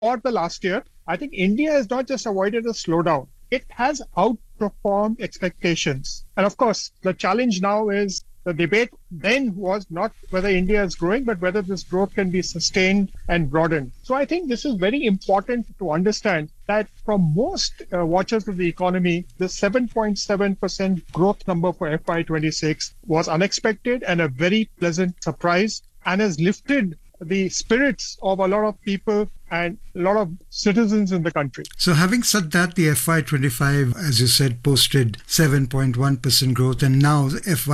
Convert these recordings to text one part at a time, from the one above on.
for the last year, I think India has not just avoided a slowdown, it has outperformed expectations. And of course, the challenge now is the debate then was not whether India is growing, but whether this growth can be sustained and broadened. So I think this is very important to understand that from most watchers of the economy, the 7.7% growth number for FY26 was unexpected and a very pleasant surprise and has lifted the spirits of a lot of people and a lot of citizens in the country. So having said that, the FY25, as you said, posted 7.1% growth, and now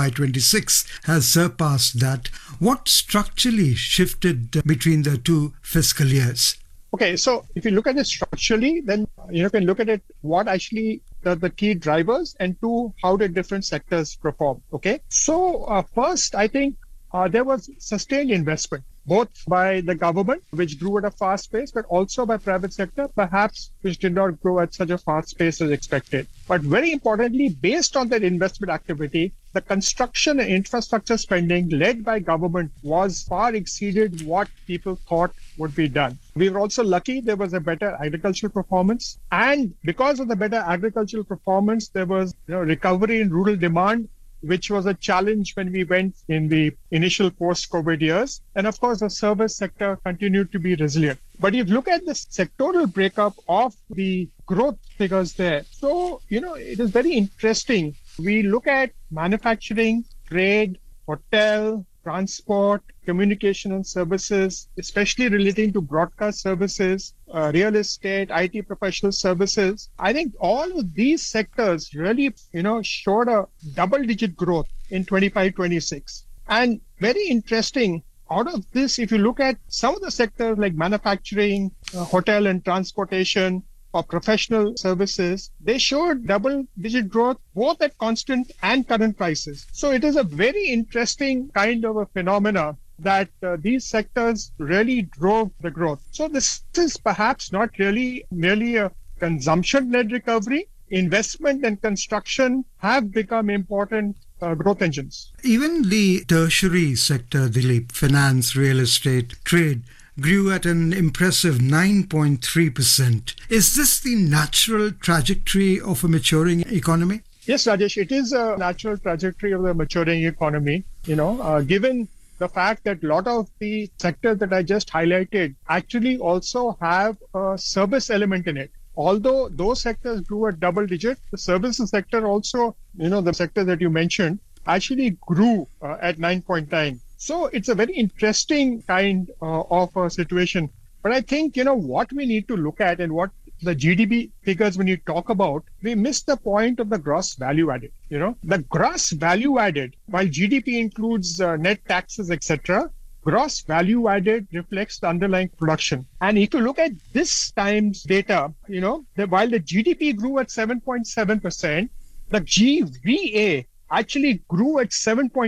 FY26 has surpassed that. What structurally shifted between the two fiscal years? Okay, so if you look at it structurally, then you can look at it what actually the key drivers, and two, how did different sectors perform. Okay, so first, I think there was sustained investment, both by the government, which grew at a fast pace, but also by private sector, perhaps which did not grow at such a fast pace as expected. But very importantly, based on that investment activity, the construction and infrastructure spending led by government was far exceeded what people thought would be done. We were also lucky there was a better agricultural performance. And because of the better agricultural performance, there was recovery in rural demand, which was a challenge when we went in the initial post-COVID years. And of course, the service sector continued to be resilient. But if you look at the sectoral breakup of the growth figures there, so, it is very interesting. We look at manufacturing, trade, hotel, transport, communication and services, especially relating to broadcast services, real estate, IT professional services. I think all of these sectors really, showed a double-digit growth in 25-26. And very interesting, out of this, if you look at some of the sectors like manufacturing, hotel and transportation, or professional services, they showed double-digit growth both at constant and current prices. So it is a very interesting kind of a phenomena that these sectors really drove the growth. So this is perhaps not really merely a consumption-led recovery. Investment and construction have become important growth engines. Even the tertiary sector, Dilip, finance, real estate, trade, grew at an impressive 9.3%. Is this the natural trajectory of a maturing economy? Yes, Rajesh, it is a natural trajectory of the maturing economy. Given the fact that a lot of the sectors that I just highlighted actually also have a service element in it. Although those sectors grew at double digit, the services sector also, the sector that you mentioned, actually grew at 9.9. So it's a very interesting kind of a situation. But I think, what we need to look at and what the GDP figures when you talk about, we miss the point of the gross value added. The gross value added, while GDP includes net taxes, etc., gross value added reflects the underlying production. And if you look at this time's data, while the GDP grew at 7.7%, the GVA actually grew at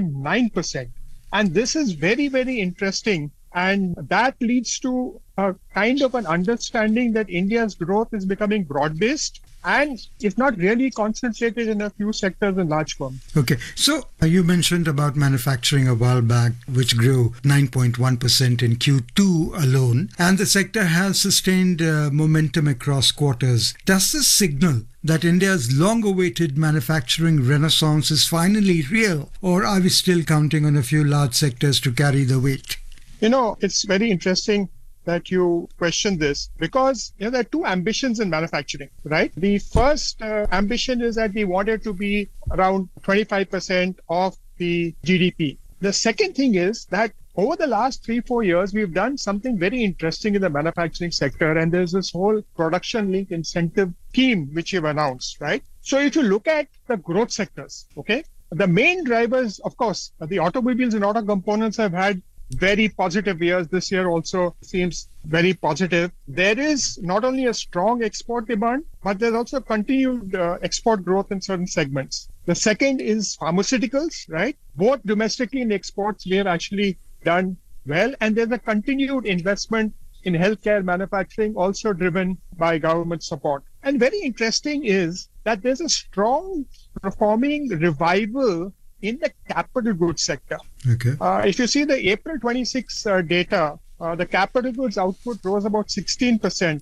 7.9%. And this is very, very interesting. And that leads to a kind of an understanding that India's growth is becoming broad-based and is not really concentrated in a few sectors and large firms. Okay. So you mentioned about manufacturing a while back, which grew 9.1% in Q2 alone. And the sector has sustained momentum across quarters. Does this signal that India's long-awaited manufacturing renaissance is finally real? Or are we still counting on a few large sectors to carry the weight? It's very interesting that you question this because there are two ambitions in manufacturing, right? The first ambition is that we wanted to be around 25% of the GDP. The second thing is that over the last 3-4 years, we've done something very interesting in the manufacturing sector, and there's this whole production link incentive scheme which you've announced, right? So if you look at the growth sectors, okay, the main drivers, of course, the automobiles and auto components have had very positive years. This year also seems very positive. There is not only a strong export demand, but there's also continued export growth in certain segments. The second is pharmaceuticals, right? Both domestically and exports, we have actually done well. And there's a continued investment in healthcare manufacturing, also driven by government support. And very interesting is that there's a strong performing revival in the capital goods sector. Okay. If you see the April 26 data, the capital goods output rose about 16%